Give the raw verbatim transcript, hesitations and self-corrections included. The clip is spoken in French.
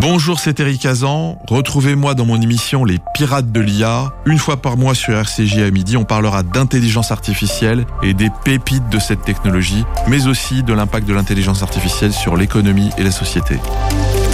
Bonjour, c'est Eric Hazan. Retrouvez-moi dans mon émission Les Pirates de l'I A. Une fois par mois sur R C J à midi, on parlera d'intelligence artificielle et des pépites de cette technologie, mais aussi de l'impact de l'intelligence artificielle sur l'économie et la société.